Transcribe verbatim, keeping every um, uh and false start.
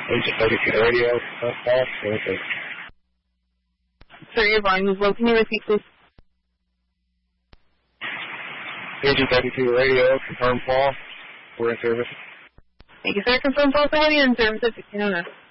Agent thirty-two radio, uh, call, okay. Sir, your volume is low. Can you repeat, please? Agent thirty-two radio, confirm call. We're in service. Thank you, sir. Confirm call. Somebody in service at sixteen oh nine.